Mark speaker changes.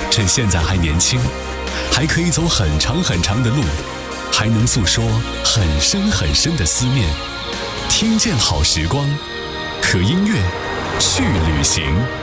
Speaker 1: 趁现在还年轻，还可以走很长很长的路，还能诉说很深很深的思念。听见好时光，和音乐去旅行。